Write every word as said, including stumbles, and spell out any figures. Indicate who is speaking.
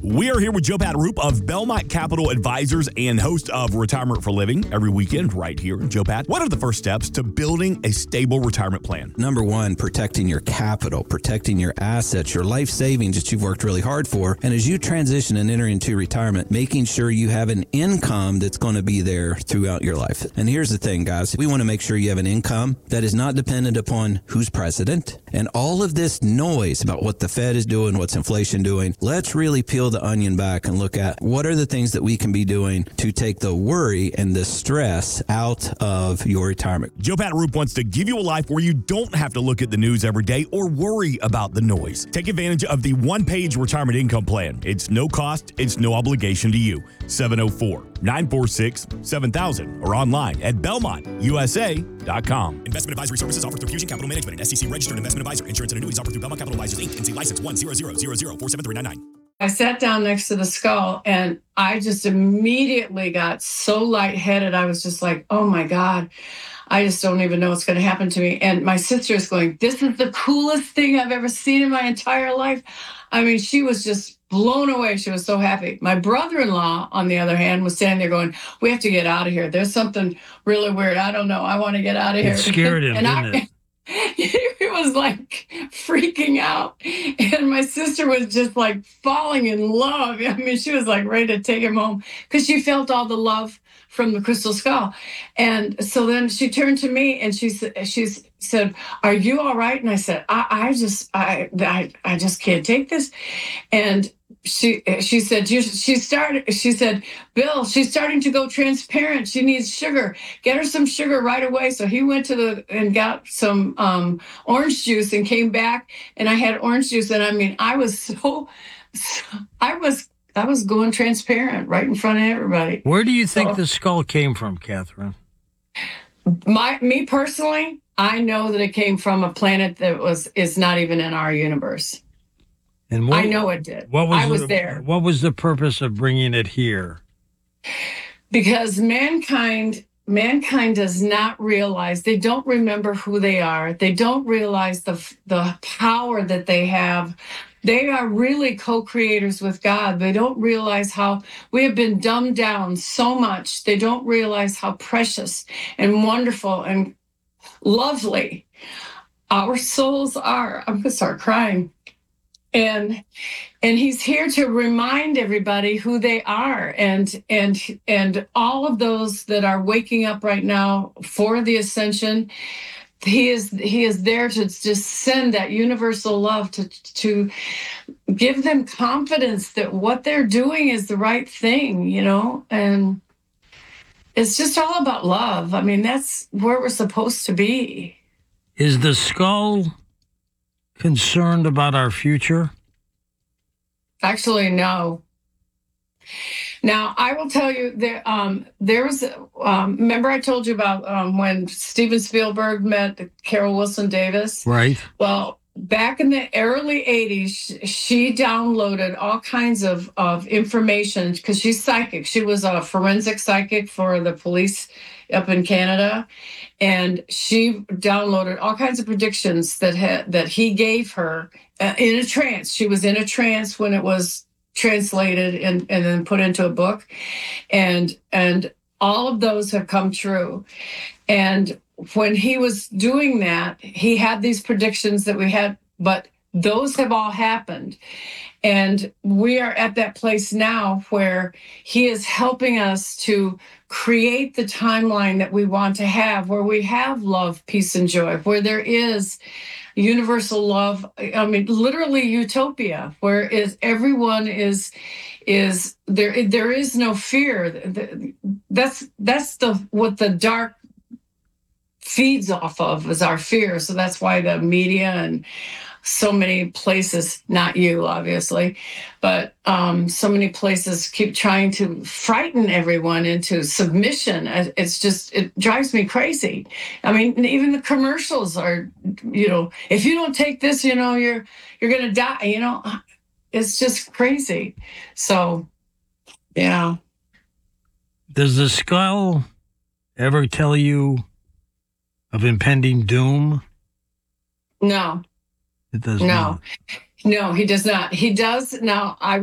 Speaker 1: We are here with Joe Pat Roop of Belmont Capital Advisors and host of Retirement for Living every weekend right here. Joe Pat, what are the first steps to building a stable retirement plan?
Speaker 2: Number one, protecting your capital, protecting your assets, your life savings that you've worked really hard for. And as you transition and enter into retirement, making sure you have an income that's going to be there throughout your life. And here's the thing, guys. We want to make sure you have an income that is not dependent upon who's president and all of this noise about what the Fed is doing, what's inflation doing. Let's really peel the onion back and look at what are the things that we can be doing to take the worry and the stress out of your retirement.
Speaker 1: Joe Pat Roop wants to give you a life where you don't have to look at the news every day or worry about the noise. Take advantage of the one-page retirement income plan. It's no cost, it's no obligation to you. seven oh four, nine four six, seven thousand or online at belmont u s a dot com. Investment advisory services offered through Fusion Capital Management, an S E C registered investment advisor. Insurance and annuities offered through Belmont Capital Advisors, Incorporated. N C license one zero zero zero zero four seven three nine nine.
Speaker 3: I sat down next to the skull and I just immediately got so lightheaded. I was just like, oh my God, I just don't even know what's going to happen to me. And my sister is going, this is the coolest thing I've ever seen in my entire life. I mean, she was just blown away. She was so happy. My brother-in-law, on the other hand, was standing there going, we have to get out of here. There's something really weird. I don't know. I want to get out of here.
Speaker 4: It scared him,
Speaker 3: and
Speaker 4: didn't
Speaker 3: I,
Speaker 4: it?
Speaker 3: He was like freaking out. And my sister was just like falling in love. I mean, she was like ready to take him home because she felt all the love from the crystal skull. And so then she turned to me and she said, she said, are you all right? And I said, I, I just, I, I, I just can't take this. And she, she said, you, she started, she said, Bill, she's starting to go transparent. She needs sugar. Get her some sugar right away. So he went to the, and got some um, orange juice and came back and I had orange juice. And I mean, I was so, I was, I was going transparent right in front of everybody.
Speaker 4: Where do you think
Speaker 3: so,
Speaker 4: the skull came from, Catherine?
Speaker 3: My, me personally, I know that it came from a planet that was, is not even in our universe.
Speaker 4: And what,
Speaker 3: I know it did.
Speaker 4: What was
Speaker 3: I was
Speaker 4: the,
Speaker 3: there.
Speaker 4: What was the purpose of bringing it here?
Speaker 3: Because mankind, mankind does not realize, they don't remember who they are. They don't realize the the power that they have. They are really co-creators with God. They don't realize how we have been dumbed down so much. They don't realize how precious and wonderful and lovely our souls are. I'm going to start crying. And and he's here to remind everybody who they are. And and and all of those that are waking up right now for the ascension, he is he is there to just send that universal love to to give them confidence that what they're doing is the right thing, you know? And it's just all about love. I mean, that's where we're supposed to be.
Speaker 4: Is the skull concerned about our future?
Speaker 3: Actually, no. Now, I will tell you, there, um, there was, um, remember I told you about um, when Steven Spielberg met Carol Wilson Davis?
Speaker 4: Right.
Speaker 3: Well, back in the early eighties, she downloaded all kinds of, of information because she's psychic. She was a forensic psychic for the police up in Canada. And she downloaded all kinds of predictions that ha- that he gave her uh, in a trance. She was in a trance when it was translated and, and then put into a book. And, and all of those have come true. And when he was doing that, he had these predictions that we had, but those have all happened. And we are at that place now where he is helping us to create the timeline that we want to have, where we have love, peace, and joy, where there is universal love. I mean, literally utopia, where is everyone is is there. There is no fear. That's that's the what the dark feeds off of is our fear. So that's why the media and so many places, not you, obviously, but um, so many places keep trying to frighten everyone into submission. It's just, it drives me crazy. I mean, even the commercials are, you know, if you don't take this, you know, you're, you're going to die, you know, it's just crazy. So, yeah.
Speaker 4: Does the skull ever tell you of impending doom?
Speaker 3: No.
Speaker 4: It does
Speaker 3: no.
Speaker 4: not.
Speaker 3: No, he does not. He does now. I